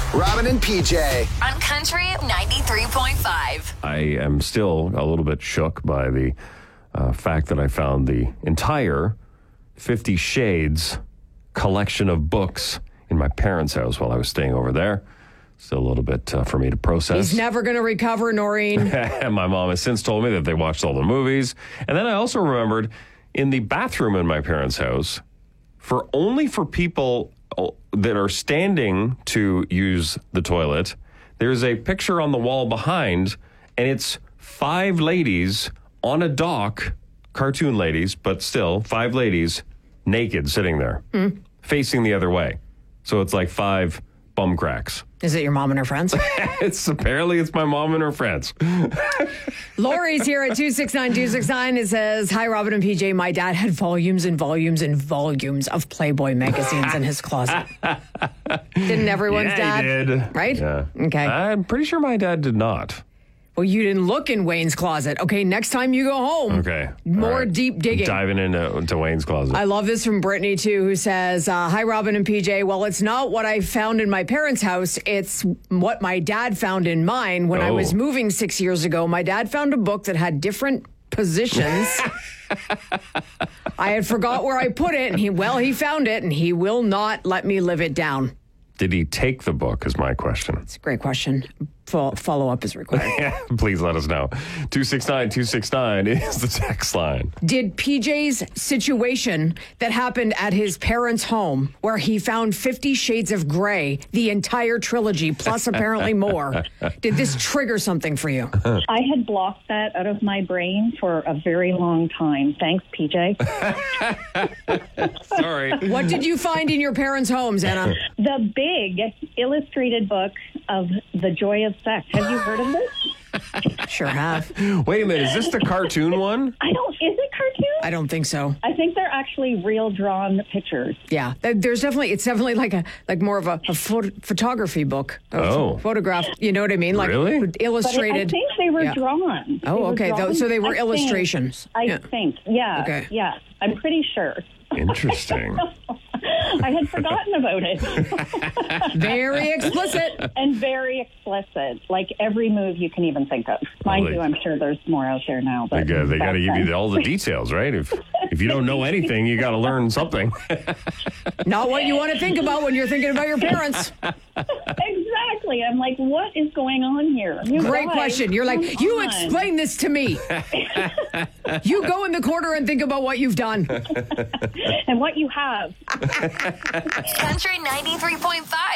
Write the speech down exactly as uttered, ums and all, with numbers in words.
Robin and P J. On Country ninety-three point five. I am still a little bit shook by the uh, fact that I found the entire Fifty Shades collection of books in my parents' house while I was staying over there. Still a little bit uh, for me to process. He's never going to recover, Noreen. And my mom has since told me that they watched all the movies. And then I also remembered in the bathroom in my parents' house, for only for people that are standing to use the toilet, there's a picture on the wall behind, and it's five ladies on a dock, cartoon ladies, but still five ladies naked sitting there, mm. facing the other way. So it's like five bum cracks. Is it your mom and her friends? It's apparently it's my mom and her friends. Lori's here at two six nine two six nine. It says, hi, Robin and P J. My dad had volumes and volumes and volumes of Playboy magazines in his closet. Didn't everyone's yeah, dad? He did. Right? Yeah. Okay. I'm pretty sure my dad did not. Well, you didn't look in Wayne's closet. Okay, next time you go home, okay, more right. deep digging. Diving into to Wayne's closet. I love this from Brittany, too, who says, uh, hi, Robin and P J. Well, it's not what I found in my parents' house. It's what my dad found in mine. When oh. I was moving six years ago, my dad found a book that had different positions. I had forgot where I put it, and he, well, he found it, and he will not let me live it down. Did he take the book is my question. It's a great question. Follow-up is required. Yeah, please let us know. two six nine two six nine is the text line. Did P J's situation that happened at his parents' home, where he found Fifty Shades of Grey, the entire trilogy, plus apparently more, did this trigger something for you? I had blocked that out of my brain for a very long time. Thanks, P J. Sorry. What did you find in your parents' homes, Anna? The big illustrated book of The Joy of Sex. Have you heard of this? Sure have. Wait a minute, is this the cartoon one? I don't, is it cartoon? I don't think so. I think they're actually real drawn pictures. Yeah, there's definitely, it's definitely like a, like more of a, a photo, photography book. Oh. Photograph, you know what I mean? Like really? Illustrated. But I think they were yeah. drawn. Oh, they okay. drawn. So they were I illustrations. Think, I yeah. think, yeah. Okay. Yeah, I'm pretty sure. Interesting. I had forgotten about it. Very explicit. And very explicit. Like every move you can even think of. Mind well, you, I'm sure there's more out there now. But they got, they got to give you all the details, right? If if you don't know anything, you got to learn something. Not what you want to think about when you're thinking about your parents. Exactly. I'm like, what is going on here? You Great guys, question. You're like, you on. explain this to me. You go in the corner and think about what you've done. And what you have. Country ninety-three point five.